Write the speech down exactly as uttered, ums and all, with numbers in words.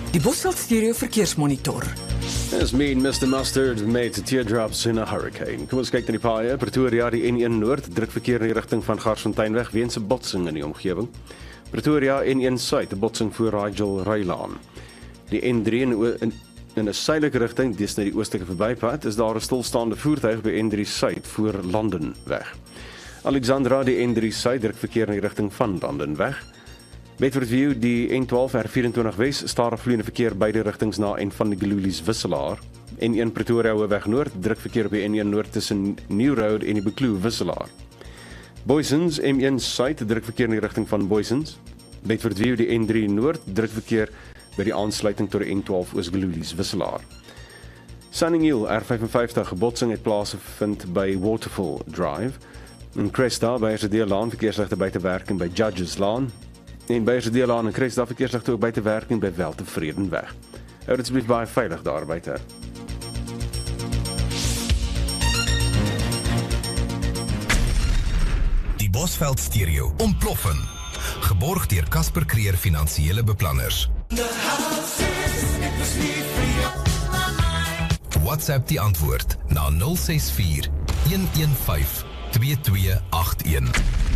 Die Bosveld Stereo Verkeersmonitor. As me and Mister Mustard made teardrops in a hurricane. Kom ons kyk na die paaie. Pretoria, die N een Noord, druk verkeer in die rigting van Garsfonteinweg weens 'n botsing in die omgewing. Pretoria N een Suid, 'n botsing voor Rigel Rylaan. Die N drie in, in, in 'n suidelike rigting, dis na die oostelike verbypad, is daar 'n stilstaande voertuig by N drie Suid voor Landenweg. Alexandra, die N drie Suid, druk verkeer in die rigting van Landenweg. Bedfordview, die N twaalf R vyf Wes, stadig vloeiende verkeer beide rigtings na en van die Gelulies Wisselaar. N een Pretoria Hoofweg Noord, druk verkeer op die N een Noord tussen New Road en die Bekloo Wisselaar. Boysens, M een Suid, druk verkeer in die rigting van Boysens. Bedfordview, die N drie Noord, druk verkeer by die aansluiting tot die N twaalf Oos Gelulies Wisselaar. Sunninghill, R vyf-en-vyftig, botsing het plaasgevind by Waterfall Drive. In Cresta, by Ersedeelaan, verkeersligte buite werking by Judges Laan. En by Ersedeelaan en Cresta, verkeersligte ook buite werking by Weltevredenweg. Hou dit asseblief baie veilig daar buite. Die Bosveld Stereo, ontploffen. Geborg deur Casper Creer Finansiële Beplanners. WhatsApp die antwoord na nul ses vier een een vyf twee twee agt een.